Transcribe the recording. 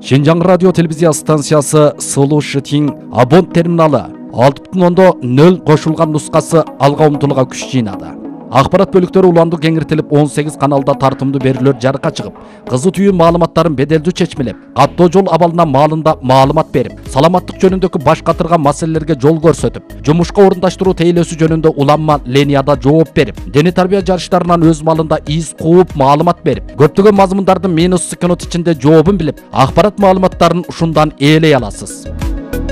Шинжаң радио телевизия станциясы Сулу Шытин абон терминалы 6.0 қошылған нұсқасы алға ұмтылуға күш жинады. Ақпарат бөліктері уланды кеңіртіліп 18 каналда тартымды берілер жарыққа шығып, қызы түйін маалыматтарын беделді чечмелеп, қаттоо жол абалына малында маалымат беріп, саламаттық жөнүндөгү баш катырган маселелерге жол көрсөтүп, жумушка орундаштыруу тейлөөсү жөнүндө уланма ленияда жооп берип, дене тарбия жарыштарынан өз малында из кууп маалымат берип, көптөгөн мазмундардын минус секунд ичинде жообун билип, акпарат маалыматтарын ушундан ээлей аласыз.